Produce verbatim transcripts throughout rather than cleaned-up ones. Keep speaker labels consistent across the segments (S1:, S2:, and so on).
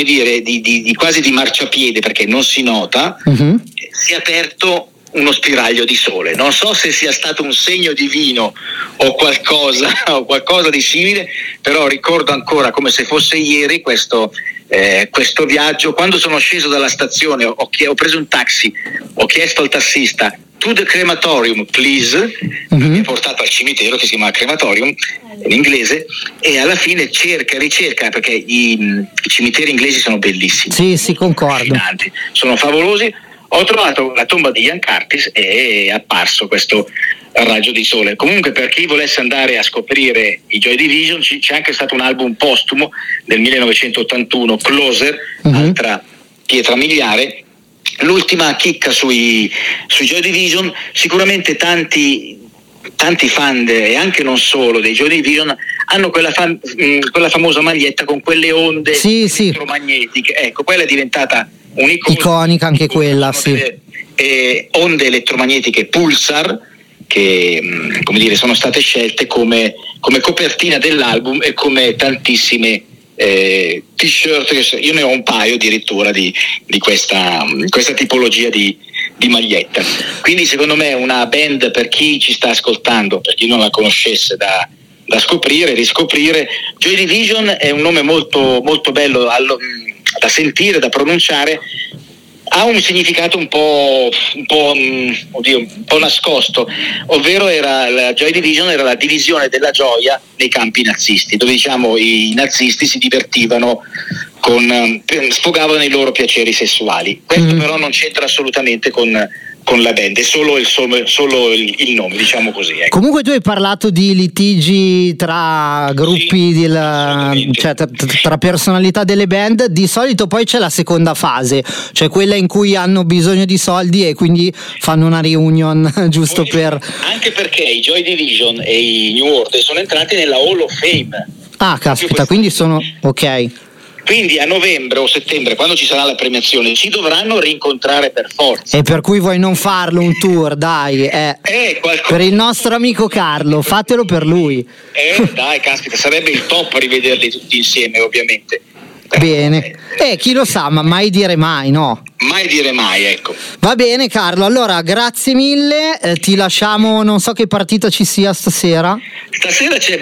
S1: come dire, di, di, di quasi di marciapiede, perché non si nota, uh-huh. si è aperto uno spiraglio di sole. Non so se sia stato un segno divino o qualcosa o qualcosa di simile, però ricordo ancora come se fosse ieri questo, eh, questo viaggio. Quando sono sceso dalla stazione ho, ho preso un taxi, ho chiesto al tassista to the crematorium please, uh-huh. mi ha portato al cimitero che si chiama crematorium in inglese, e alla fine cerca e ricerca, perché i, i cimiteri inglesi sono bellissimi,
S2: sì sì concordo,
S1: sono favolosi. Ho trovato la tomba di Ian Curtis e è apparso questo raggio di sole. Comunque, per chi volesse andare a scoprire i Joy Division, c'è anche stato un album postumo del millenovecentottantuno, Closer, uh-huh. altra pietra miliare. L'ultima chicca sui, sui Joy Division: sicuramente tanti tanti fan de, e anche non solo dei Joy Division hanno quella, fam, mh, quella famosa maglietta con quelle onde
S2: sì,
S1: elettromagnetiche. Sì. Ecco, quella è diventata un'icona,
S2: iconica anche quella, sì.
S1: Delle, eh, onde elettromagnetiche pulsar che mh, come dire sono state scelte come, come copertina dell'album e come tantissime eh, t-shirt. Io ne ho un paio addirittura di, di questa, questa tipologia di, di maglietta. Quindi secondo me è una band, per chi ci sta ascoltando, per chi non la conoscesse, da, da scoprire, riscoprire. Joy Division è un nome molto, molto bello allo, da sentire, da pronunciare. Ha un significato un po', un po', oddio, un po' nascosto, ovvero era la Joy Division era la divisione della gioia nei campi nazisti, dove diciamo i nazisti si divertivano con, sfogavano i loro piaceri sessuali. Questo mm. però non c'entra assolutamente con, con la band, è solo il, solo il, il nome, diciamo così. Ecco.
S2: Comunque tu hai parlato di litigi tra gruppi, sì, del, cioè, tra, tra personalità delle band. Di solito poi c'è la seconda fase, cioè quella in cui hanno bisogno di soldi e quindi fanno una reunion giusto poi, per...
S1: Anche perché i Joy Division e i New Order sono entrati nella Hall of Fame.
S2: Ah, caspita, quindi sono... ok.
S1: Quindi a novembre o settembre, quando ci sarà la premiazione, ci dovranno rincontrare per forza.
S2: E per cui vuoi non farlo un tour, dai, eh.
S1: Eh, qualcosa...
S2: per il nostro amico Carlo, fatelo per lui.
S1: Eh, dai, caspita, sarebbe il top rivederli tutti insieme, ovviamente.
S2: Bene, eh, chi lo sa, ma mai dire mai, no?
S1: Mai dire mai, ecco.
S2: Va bene Carlo, allora grazie mille, eh, ti lasciamo, non so che partita ci sia stasera.
S1: Stasera c'è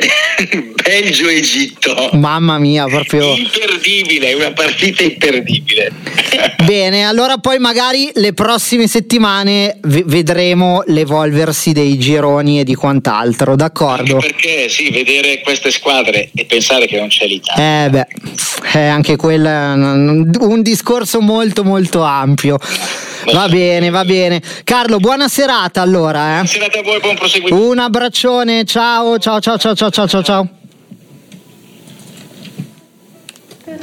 S1: Belgio-Egitto.
S2: Mamma mia, proprio
S1: imperdibile, è una partita imperdibile.
S2: Bene, allora poi magari le prossime settimane v- vedremo l'evolversi dei gironi e di quant'altro, d'accordo?
S1: Anche perché sì, vedere queste squadre e pensare che non c'è l'Italia.
S2: Eh beh, è anche quella un discorso molto molto ampio. Va bene, va bene. Carlo, buona serata allora, eh.
S1: Buona serata a voi, buon proseguimento.
S2: Un abbraccione, ciao, ciao, ciao, ciao, ciao, ciao, ciao.